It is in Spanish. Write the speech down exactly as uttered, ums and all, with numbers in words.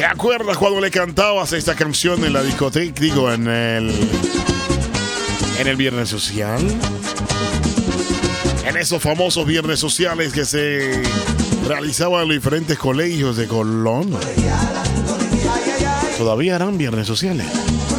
¿Te acuerdas cuando le cantabas esta canción en la discoteca? Digo, en el... En el Viernes Social. En esos famosos viernes sociales que se realizaban en los diferentes colegios de Colón. Todavía eran viernes sociales.